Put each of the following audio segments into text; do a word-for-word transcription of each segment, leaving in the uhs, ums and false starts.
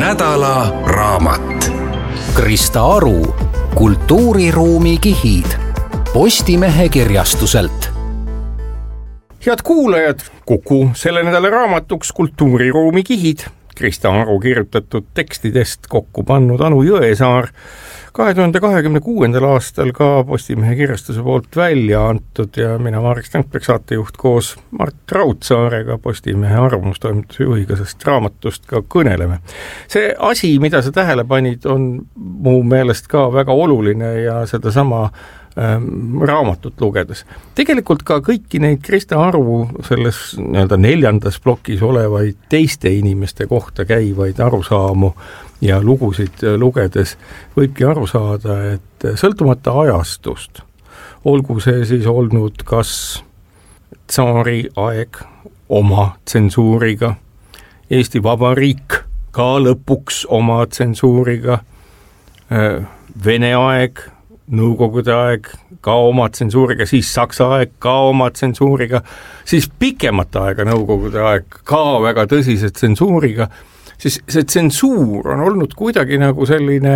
nädala raamat. Krista Aru, kultuuriruumi kihid, Postimehe kirjastuselt. Head kuulajad, Kuku selle nädala raamatuks Kultuuriruumi kihid, Krista Aru kirjutatud tekstidest kokku pannud Anu Jõesaar, kahe tuhande kahekümne kuuendal aastal ka Postimehe kirjastuse poolt välja antud ja mina Marek Strandberg, saatejuht koos Mart Raudsaarega, Postimehe arvamustoimetuse juhiga, sest raamatust ka kõneleme. See asi, mida sa tähele panid, on mu meelest ka väga oluline ja seda sama ähm, raamatut lugedes. Tegelikult ka kõiki neid Krista Aru selles nii-öelda neljandas plokis olevaid teiste inimeste kohta käivaid arusaamu ja lugusid lugedes võibki aru saada, et sõltumata ajastust, olgu see siis olnud kas tsaari aeg oma tsensuuriga, Eesti Vabariik ka lõpuks oma tsensuuriga, Vene aeg, Nõukogude aeg ka oma tsensuuriga, siis Saksa aeg ka oma tsensuuriga, siis pikemat aega Nõukogude aeg ka väga tõsise tsensuuriga, siis see tsensuur on olnud kuidagi nagu selline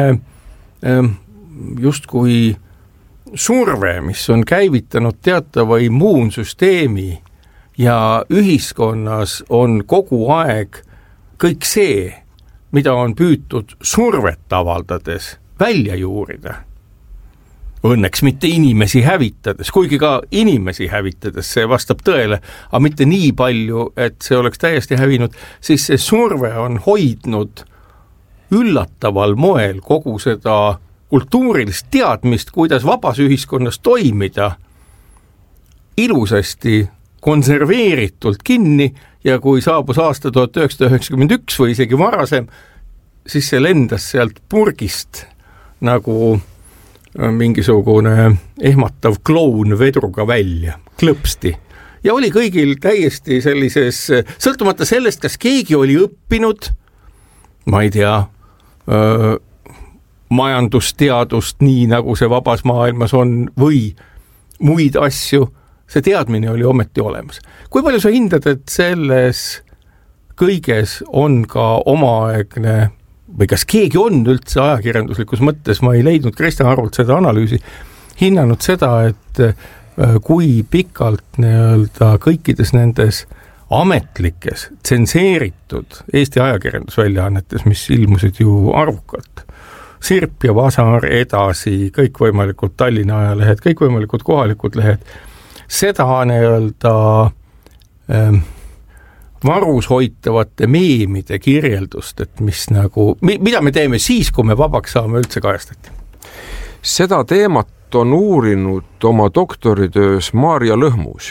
justkui surve, mis on käivitanud teatava immuunsüsteemi ja ühiskonnas on kogu aeg kõik see, mida on püütud survet avaldades välja juurida. Õnneks mitte inimesi hävitades, kuigi ka inimesi hävitades, see vastab tõele, aga mitte nii palju, et see oleks täiesti hävinud, siis see surve on hoidnud üllataval moel kogu seda kultuurilist teadmist, kuidas vabas ühiskonnas toimida, ilusasti konserveeritult kinni ja kui saabus aasta tuhat üheksasada üheksakümmend üks või isegi varasem, siis see lendas sealt purgist nagu mingisugune ehmatav kloun vedruga välja, klõpsti. Ja oli kõigil täiesti sellises, sõltumata sellest, kas keegi oli õppinud, ma ei tea, öö, majandusteadust nii, nagu see vabas maailmas on, või muid asju, see teadmine oli ometi olemas. Kui palju sa hindad, et selles kõiges on ka omaaegne või kas keegi on üldse ajakirjanduslikus mõttes, ma ei leidnud Krista Arult seda analüüsi, hinnanud seda, et kui pikalt nii-öelda kõikides nendes ametlikes, tsenseeritud Eesti ajakirjandusväljaannetes, mis ilmusid ju arvukalt, Sirp ja Vasar edasi, kõikvõimalikud Tallinna ajalehed, kõikvõimalikud kohalikud lehed, seda nii-öelda ähm, varus hoitavate meemide kirjeldust, et mis nagu, mida me teeme siis, kui me vabaks saame, üldse kajastati? Seda teemat on uurinud oma doktoritöös Maarja Lõhmus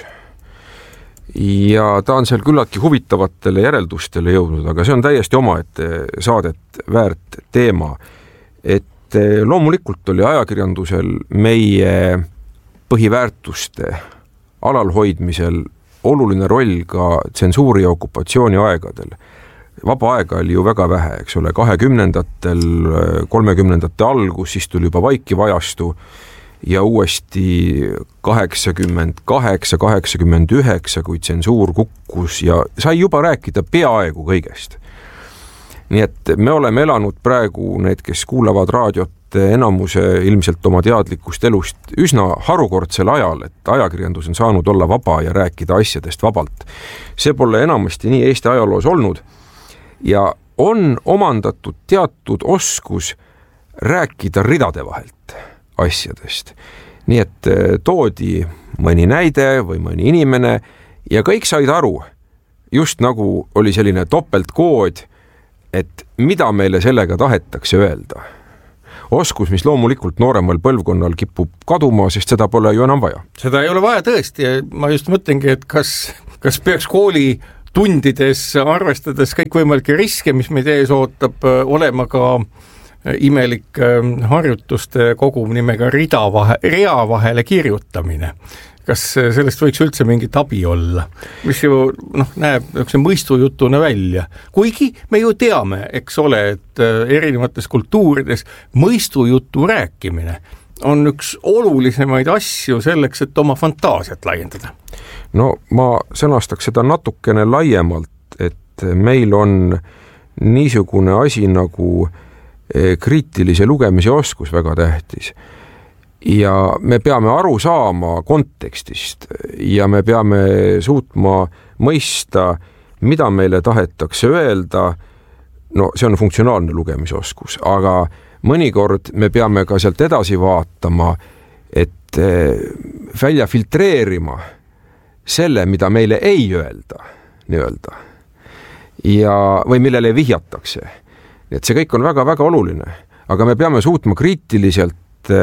ja ta on seal küllaltki huvitavatele järeldustele jõudnud, aga see on täiesti omaette saadet väärt teema, et loomulikult oli ajakirjandusel meie põhiväärtuste alalhoidmisel oluline roll ka tsensuuri ja okupatsiooni aegadel. Vaba aega oli ju väga vähe, eks ole, kahekümnendatel, kolmekümnendate algus, siis tuli juba vaikiv ajastu ja uuesti kaheksakümmend kaheksa, kaheksakümmend üheksa, kui tsensuur kukkus ja sai juba rääkida peaaegu kõigest. Nii et me oleme elanud praegu, need, kes kuulavad raadiot, enamuse ilmselt oma teadlikust elust üsna harukordsel ajal, et ajakirjandus on saanud olla vaba ja rääkida asjadest vabalt. See pole enamasti nii Eesti ajaloos olnud ja on omandatud teatud oskus rääkida ridade vahelt asjadest. Nii et toodi mõni näide või mõni inimene ja kõik said aru, just nagu oli selline topeltkood, et mida meile sellega tahetakse öelda. Oskus, mis loomulikult nooremal põlvkonnal kipub kaduma, sest seda pole ju enam vaja. Seda ei ole vaja tõesti. Ma just mõtlengi, et kas, kas peaks kooli tundides arvestades kõik võimalikke riske, mis meid ees ootab, olema ka imelik harjutuste kogum nimega rida vahe, rea vahele kirjutamine. Kas sellest võiks üldse mingit abi olla, mis ju noh, näeb mõistujutuna välja. Kuigi me ju teame, eks ole, et erinevates kultuurides mõistujutu rääkimine on üks olulisemaid asju selleks, et oma fantaasiat laiendada. No ma sõnastaks seda natukene laiemalt, et meil on niisugune asi nagu kriitilise lugemise oskus väga tähtis. Ja me peame aru saama kontekstist ja me peame suutma mõista, mida meile tahetakse öelda. No see on funktsionaalne lugemisoskus, aga mõnikord me peame ka sealt edasi vaatama, et välja filtreerima selle, mida meile ei öelda, nii-öelda, ja, või millele vihjatakse. Et see kõik on väga-väga oluline, aga me peame suutma kriitiliselt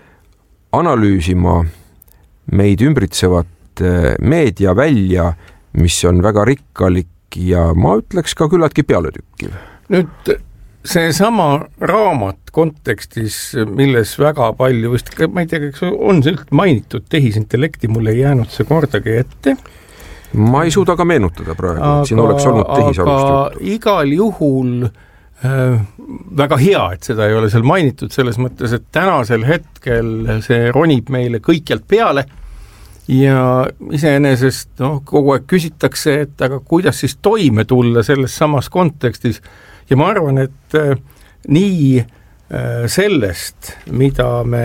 analüüsima meid ümbritsevat meedia välja, mis on väga rikkalik ja ma ütleks ka küllaltki pealetükkiv. Nüüd see sama raamat kontekstis, milles väga palju, vist, ma ei tea, on see üldse mainitud tehisintellekti, mul ei jäänud see kordagi ette. Ma ei suuda ka meenutada praegu, aga, et siin oleks olnud tehisarvust. Aga igal juhul äh, väga hea, et seda ei ole seal mainitud selles mõttes, et tänasel hetkel see ronib meile kõikjalt peale ja iseenesest no, kogu aeg küsitakse, et aga kuidas siis toime tulla selles samas kontekstis. Ja ma arvan, et äh, nii äh, sellest, mida me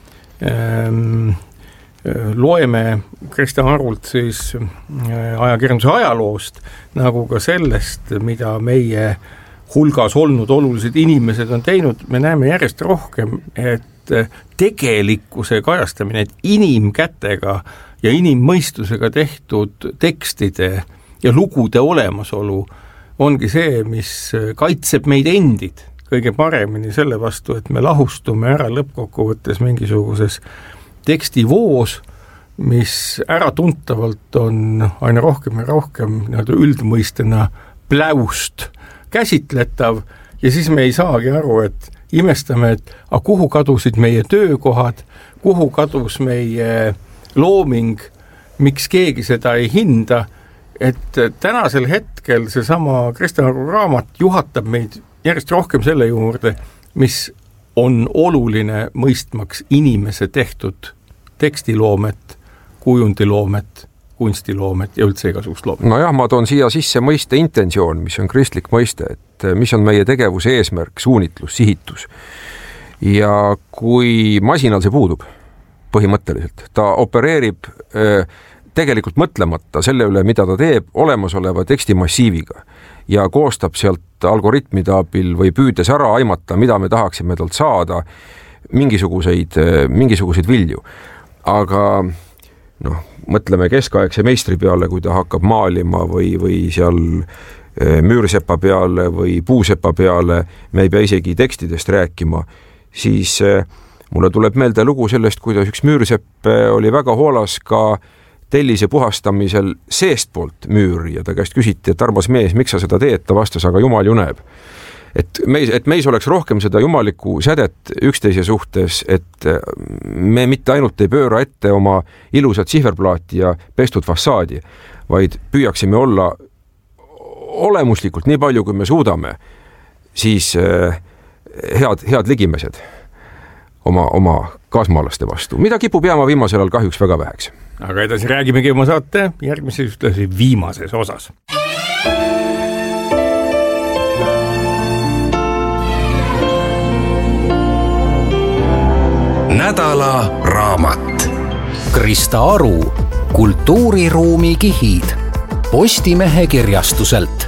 ähm, loeme Krista Arult siis äh, ajakirjanduse ajaloost, nagu ka sellest, mida meie hulgas olnud olulised inimesed on teinud, me näeme järjest rohkem, et äh, tegelikkuse kajastamine, et inimkätega ja inimmõistusega tehtud tekstide ja lugude olemasolu ongi see, mis kaitseb meid endid kõige paremini selle vastu, et me lahustume ära lõppkokkuvõttes mingisuguses tekstivoos, mis äratuntavalt on aina rohkem ja rohkem üldmõistena pläust käsitletav ja siis me ei saagi aru, et imestame, et a, kuhu kadusid meie töökohad, kuhu kadus meie looming, miks keegi seda ei hinda, et tänasel hetkel see sama Krista Aru raamat juhatab meid järjest rohkem selle juurde, mis on oluline mõistmaks inimese tehtud tekstiloomet, kujundiloomet, kunstiloomet ja üldse igasugust loomet. No jah, ma toon siia sisse mõiste intentsioon, mis on kristlik mõiste, et mis on meie tegevuse eesmärk, suunitlus, sihitus. Ja kui masinal see puudub põhimõtteliselt, ta opereerib äh, tegelikult mõtlemata selle üle, mida ta teeb olemasoleva tekstimassiiviga ja koostab sealt algoritmide abil või püüdes ära aimata, mida me tahaksime talt saada, mingisuguseid, mingisuguseid vilju. Aga noh, mõtleme keskaegse meistri peale, kui ta hakkab maalima või, või seal müürsepa peale või puusepa peale, me ei pea isegi tekstidest rääkima, siis mulle tuleb meelde lugu sellest, kuidas üks müürsepp oli väga hoolas ka tellise puhastamisel seestpoolt müüri ja ta käest küsiti, et armas mees, miks sa seda teed, ta vastas, aga jumal ju näeb. Et meis, et meis oleks rohkem seda jumalikku sädet üksteise suhtes, et me mitte ainult ei pööra ette oma ilusat sihverplaati ja pestud fassaadi, vaid püüaksime olla olemuslikult nii palju, kui me suudame, siis head, head ligimesed oma, oma kaasmaalaste vastu, mida kipub jääma viimasel ajal kahjuks väga väheks. Aga edasi räägimegi oma saate järgmises ühtlasi viimases osas. Nädala raamat. Krista Aru, kultuuriruumi kihid. Postimehe kirjastuselt.